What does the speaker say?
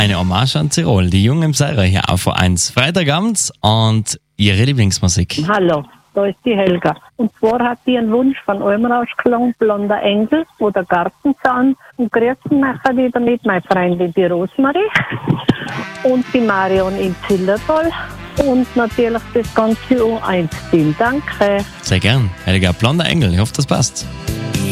Eine Hommage an Tirol. Die Jungen im Seira hier auf V1. Freitagabend und ihre Lieblingsmusik. Hallo, da ist die Helga. Und zwar hat die einen Wunsch von allem rausgeklungen, Blonder Engel oder Gartenzahn. Und grüßen machen die damit meine Freundin, die Rosmarie und die Marion in Zillertal. Und natürlich das ganze U1-Team. Danke. Sehr gern. Helga, Blonder Engel. Ich hoffe, das passt.